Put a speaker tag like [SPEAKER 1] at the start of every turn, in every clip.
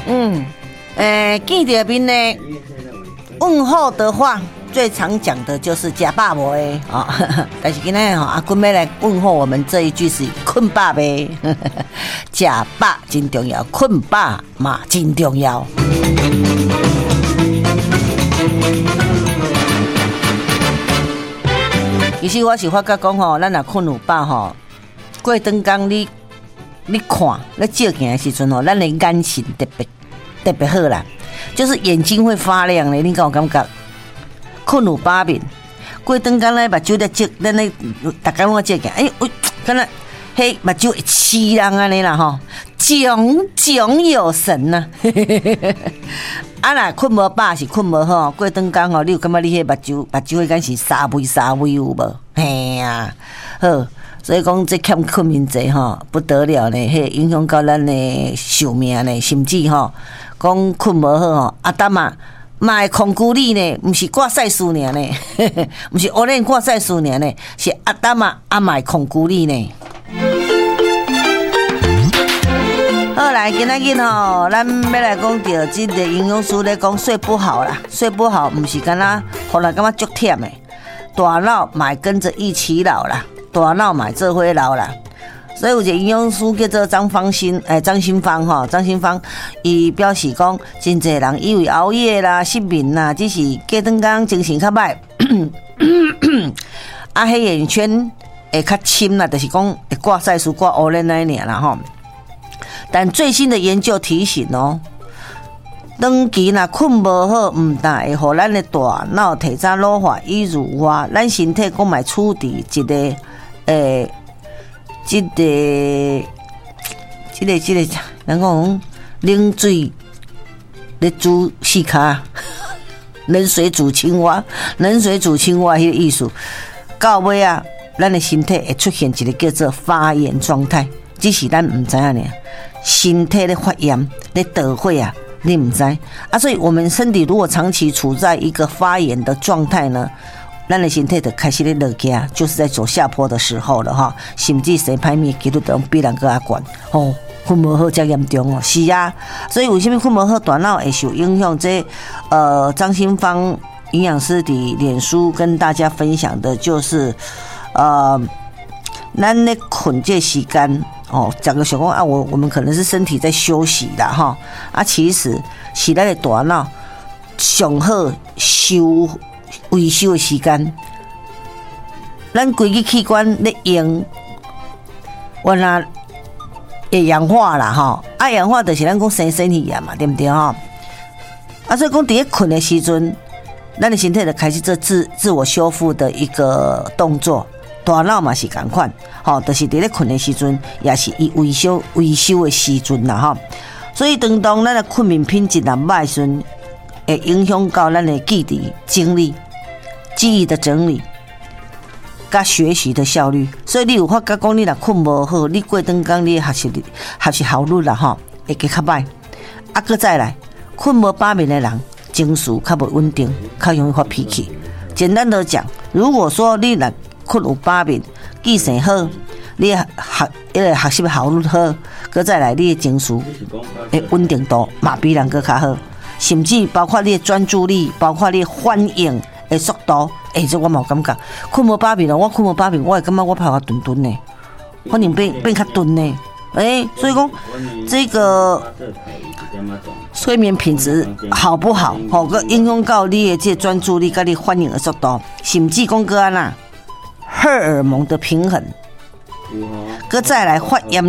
[SPEAKER 1] 见到面呢，问候的话，最常讲的就是吃饱没啊？但是今天阿君要来问候我们这一句是困饱没？吃饱真重要，困饱嘛真重要。其实我是发觉讲吼，咱若困有饱吼，过顿工你看，你照镜的时阵吼，咱的眼神特别好啦，就是眼睛会发亮的，你敢有感觉？困有饱面，过顿工咧目睭咧照，咱咧逐工我照镜，敢若迄目睭会刺人安尼啦吼，炯炯有神呐、啊！若困无饱是困无好，过顿工吼，你有感觉你迄目睭迄敢是沙微有无？嘿呀，好，所以讲这欠困眠者吼不得了呢，迄影响到咱的寿命呢，甚至吼讲困无好吼，阿达嘛会控制你呢，毋是挂赛事尔呢，毋是乌练挂赛事尔呢，是阿达嘛会控制你呢。好来，今仔日吼，咱要来讲到这个营养师咧讲睡不好啦，睡不好毋是干那，互人感觉足忝的，大脑嘛跟着一起老啦，大脑嘛做伙老啦。所以有一个营养师叫做张新芳吼，张新芳伊表示讲，真侪人以为熬夜啦、失眠啦，只是过顿工精神较歹，黑眼圈会较深啦，就是讲会挂赛事、挂乌练那一年啦吼。但最新的研究提醒哦，长期若困无好，唔但会互咱的大脑提早老化易乳化，咱身体讲嘛处伫一个人讲冷水咧煮四卡，冷水煮青蛙迄个意思。到尾啊，咱的身体会出现一个叫做发炎状态，只是咱唔知影尔。身体咧发炎咧得会啊，你唔知啊，所以我们身体如果长期处在一个发炎的状态呢，咱的身体就开始咧落架，就是在走下坡的时候了哈，甚至生歹面几率都比人更加悬哦，困无好才严重哦，是啊，所以为什么困无好大脑会受影响？这张新芳营养师的脸书跟大家分享的就是咱咧困这时间。讲个小讲啊，我们可能是身体在休息啦哈，啊，其实是咱的大脑上好维修的时间，咱规个器官咧用，原来会氧化啦哈，啊，氧化就是咱讲生气啊嘛，对不对哈？啊，所以讲伫咧困的时阵，咱的身体就开始做自我修复的一个动作。大脑嘛是同款，就是伫咧困的时阵，也是伊维修的时阵啦，哈。所以当咱的困眠品质若歹时阵，会影响到咱的记忆、精力、记忆的整理，甲学习的效率。所以你有发觉讲，你若困无好，你过顿工你学习效率啦，会加较歹。啊，搁再来，困无饱眠的人，情绪较无稳定，较容易发脾气。简单的讲，如果说你若困有饱眠，记性好，你学习效率好，搁再来你的情绪的稳定度嘛比人搁较好，甚至包括你的专注力，包括你的反应的速度，这我嘛有感觉。困无饱眠了，我困无饱眠，我会感觉我跑较顿呢，反应变较顿呢。所以讲这个睡眠品质好不好，个影响到你的这专注力，甲你反应的速度，甚至讲个安那。荷尔蒙的平衡，搁再来发炎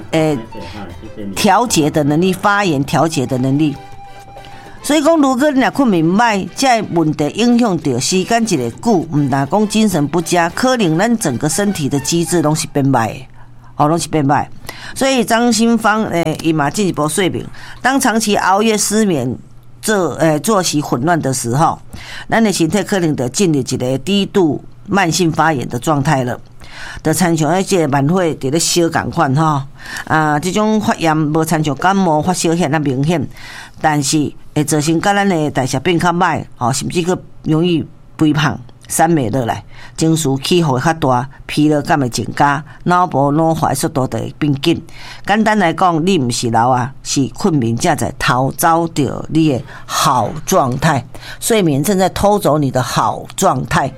[SPEAKER 1] 调节的能力，发炎调节的能力。所以讲，如果你若困眠歹，这问题影响到时间一个久，唔但讲精神不佳，可能咱整个身体的机制拢是变歹的，拢是变歹。所以张新芳伊嘛进一步说明，当长期熬夜失眠。作息混乱的时候，咱的身体可能就进入一个低度慢性发炎的状态了，就参像迄个慢火伫咧烧共款吼。这种发炎无参像感冒发烧遐那明显，但是会造成咱的代谢变较歹，甚至佫容易肥胖， 酸袂落来，情绪起伏会较大，疲劳感会增加，脑部老化速度就会变紧。简单来讲，你毋是老啊，是困眠正在偷走着你的好状态，睡眠正在偷走你的好状态。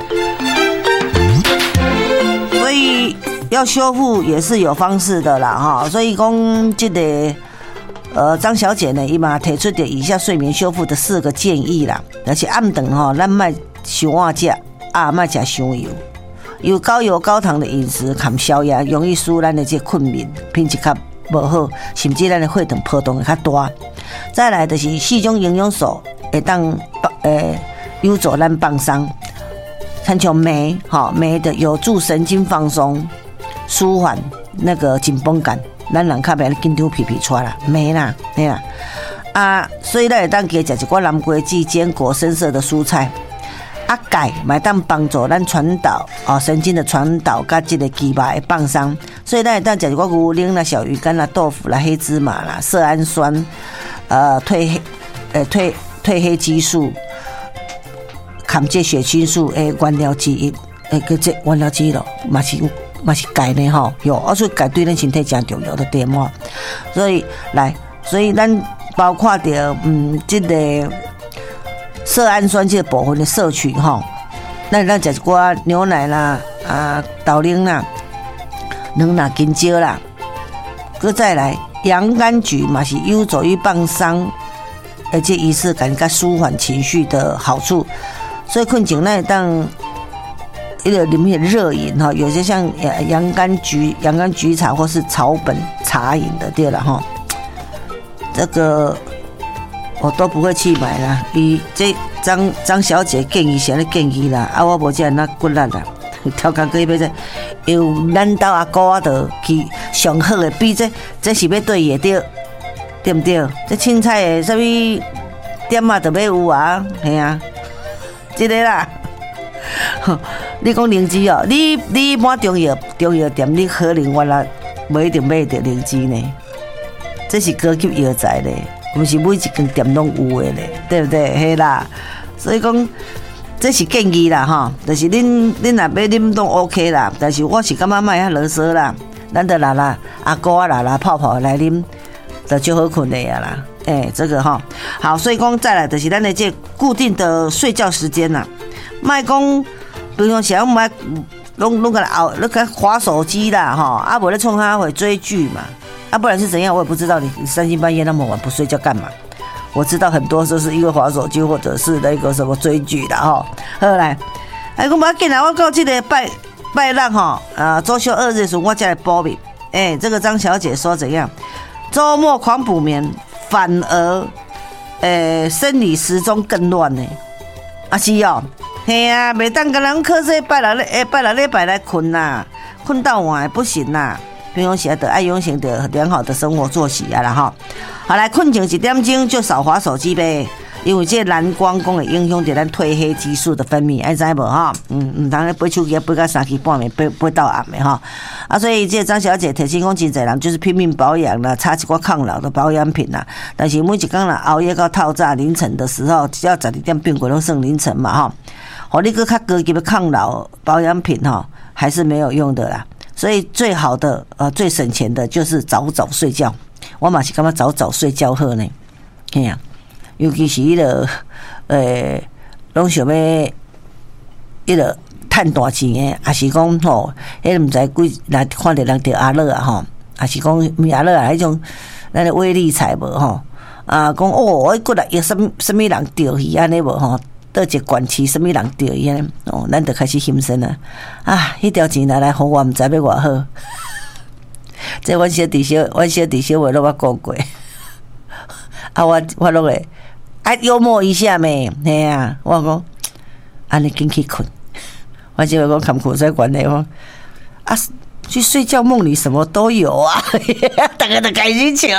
[SPEAKER 1] 所以要修复也是有方式的啦，哈。所以讲这个。张小姐呢，伊嘛提出的以下睡眠修复的4个建议啦，而且暗顿吼，咱莫伤晚食，莫食伤油，有高油高糖的饮食含消压，容易使咱的这困眠品质较无好，甚至咱的血糖波动会较大。再来就是4种营养素会当有助咱放松，像镁镁的有助神经放松，舒缓那个紧绷感。咱人较袂紧张皮皮出啦，没啦，嘿啦所以咱会当加食一寡南瓜子、坚果、深色的蔬菜。钙嘛当帮助咱传导神经的传导，甲这个肌肉的放松。所以咱会当食一寡牛奶啦、小鱼干啦、豆腐啦、黑芝麻啦、色氨酸，褪黑激素，含这血清素的原料之一，这原料之一咯，嘛是钙呢吼，有，所以钙对咱身体真重要的对嘛。所以咱包括着这个色氨酸这个部分的摄取吼，咱食一寡牛奶啦、豆奶啦、卵啦、香蕉啦，搁再来洋甘菊嘛是有助于放松，而且仪式感甲舒缓情绪的好处。所以困前咱会当。一个里面热饮哈，有些像洋甘菊茶或是草本茶饮的对了哈，这个我都不会去买啦。这张小姐建议啥咧建议啦，我无这样那骨力啦，挑工个要这，因为咱兜阿姑啊，就去上好的比这是要对也对，对不对？这凊彩的什么点啊，都要有啊，系啊，这个啦。你讲灵芝哦，你买中药店，你可能原来不一定买到灵芝呢。这是高级药材咧，不是每一间店拢有的咧，对不对？嘿啦，所以讲这是建议啦哈，就是恁若要啉都 OK 啦，但是我是感觉卖遐啰嗦啦，咱就啦阿哥啊啦泡来啉，就就好困的呀啦。这个哈好，所以讲再来就是咱的这固定的睡觉时间啦。莫讲，比如讲，想买拢个熬，那个滑手机啦，哈，无咧冲他会追剧嘛，不然是怎样？我也不知道你3更半夜那么晚不睡觉干嘛？我知道很多都是因为滑手机或者是那个什么追剧的哈。好来，我无要紧啦，我到这个拜六哈周休2日时我才来补眠。这个张小姐说怎样？周末狂补眠，反而生理时钟更乱呢。是哦。嘿啊，袂当跟人靠这拜六礼拜来困啦，困到晚不行啦。平常时得爱养成的良好的生活作息啊啦哈。好来，困前1点钟就少滑手机呗，因为这蓝光会影响到咱褪黑激素的分泌，爱知无哈？唔通咧背手机背到3更半暝，背到暗的哈。所以这张小姐提醒讲，真侪人就是拼命保养啦，擦一寡抗老的保养品啦。但是每一天啦，熬夜到透早凌晨的时候，只要12点变过拢算凌晨嘛哈。你个较高级的抗老保养品哈，还是没有用的啦。所以最好的最省钱的就是早早睡觉。我嘛是感觉早早睡觉好呢。嘿呀，尤其是迄个拢想要迄个赚大钱的，还是讲吼，迄毋知几来看到人着阿乐啊吼，还是讲阿乐啊迄种咱的威力彩无吼讲我骨力有什么人钓鱼安尼无吼。倒一管市，什么人钓伊安尼咱就开始心酸了迄条钱拿来互我，毋知要偌好。这阮小弟小话拢捌讲过，我拢会幽默一下咩？嘿啊，我讲安尼紧去困，我就讲看苦在管内我去睡觉，梦里什么都有啊，大家都开心笑。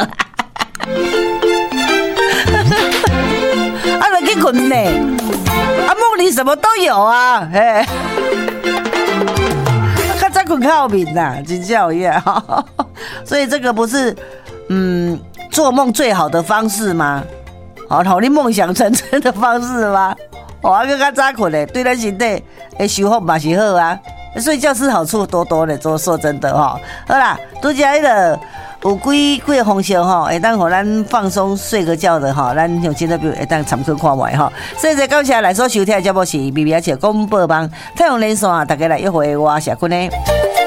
[SPEAKER 1] 就去困呢，梦里什么都有啊，嘿，较早困较后面啦，真叫一样。所以这个不是做梦最好的方式吗？好，你梦想成真的方式吗？ 啊，更较早困嘞，对咱身体的修复嘛是好啊。睡觉是好处多多的，说真的哈。好啦，拄只迄个有几个方式哈，会当互咱放松睡个觉的哈，咱用今仔表会当参考看卖哈。谢谢感谢来所收听的节目是《秘密阿姐广播网》太阳连线，大家来约会我社群呢。